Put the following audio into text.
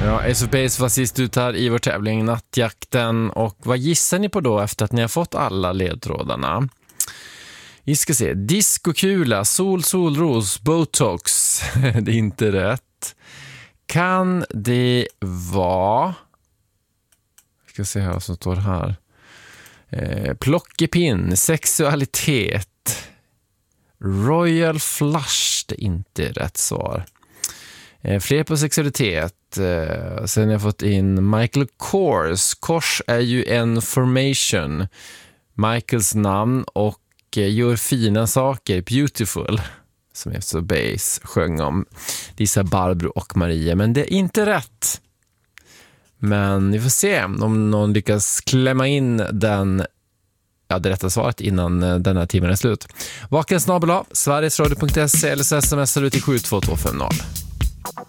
Ja, Ace of Base var sist ut här i vår tävling Nattjakten. Och vad gissar ni på då efter att ni har fått alla ledtrådarna? Vi ska se. Diskokula, solros, botox. Det är inte rätt. Kan det vara... Jag ska se här vad som står här. Plockepinn, sexualitet. Royal Flush, det är inte rätt svar. Fler på sexualitet. Sen har jag fått in Michael Kors. Kors är ju en formation. Michaels namn och gör fina saker. Beautiful. Som Ace of Base sjöng om. Lisa, Barbro och Maria. Men det är inte rätt. Men vi får se om någon lyckas klämma in det rätta svaret innan den här timmen är slut. Vakensnabel-a, sverigesradio.se eller så smsar du till 72250.